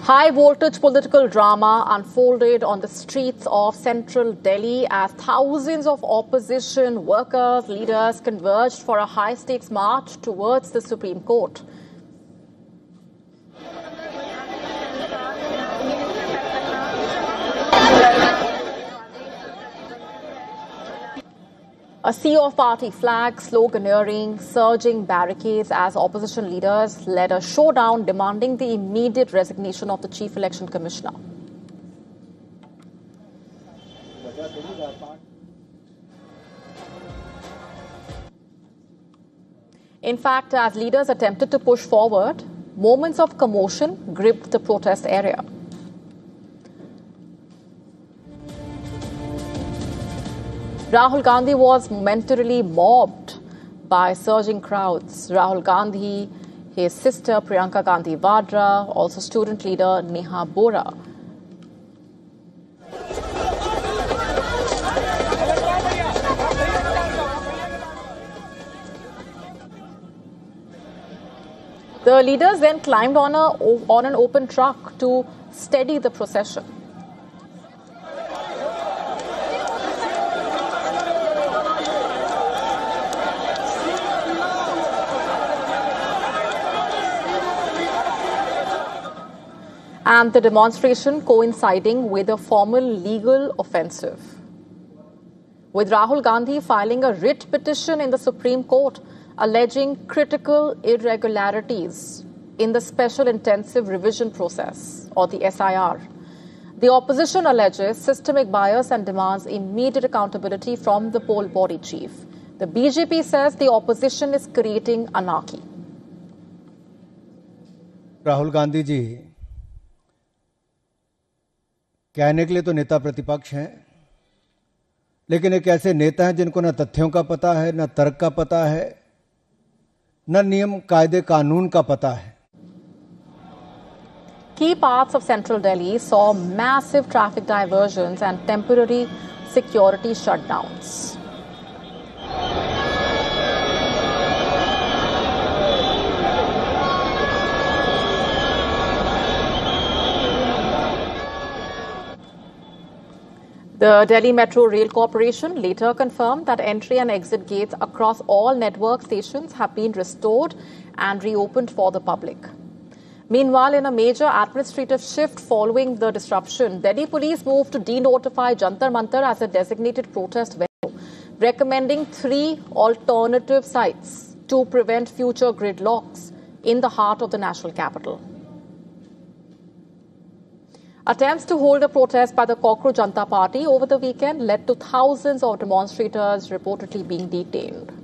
High-voltage political drama unfolded on the streets of central Delhi as thousands of opposition workers, leaders converged for a high-stakes march towards the Supreme Court. A sea of party flags, sloganeering, surging barricades as opposition leaders led a showdown demanding the immediate resignation of the Chief Election Commissioner. In fact, as leaders attempted to push forward, moments of commotion gripped the protest area. Rahul Gandhi was momentarily mobbed by surging crowds. Rahul Gandhi, his sister Priyanka Gandhi Vadra, also student leader Neha Bora. The leaders then climbed on an open truck to steady the procession. And the demonstration coinciding with a formal legal offensive, with Rahul Gandhi filing a writ petition in the Supreme Court alleging critical irregularities in the Special Intensive Revision Process, or the SIR. The opposition alleges systemic bias and demands immediate accountability from the poll body chief. The BJP says the opposition is creating anarchy. Rahul Gandhi ji कहने के लिए तो नेता प्रतिपक्ष हैं, लेकिन एक ऐसे नेता हैं जिनको न तथ्यों का पता है, न तर्क का पता है, न नियम कायदे कानून का पता है. Key parts of central Delhi saw massive traffic diversions and temporary security shutdowns. The Delhi Metro Rail Corporation later confirmed that entry and exit gates across all network stations have been restored and reopened for the public. Meanwhile, in a major administrative shift following the disruption, Delhi police moved to denotify Jantar Mantar as a designated protest venue, recommending 3 alternative sites to prevent future gridlocks in the heart of the national capital. Attempts to hold a protest by the Cockroach Janata Party over the weekend led to thousands of demonstrators reportedly being detained.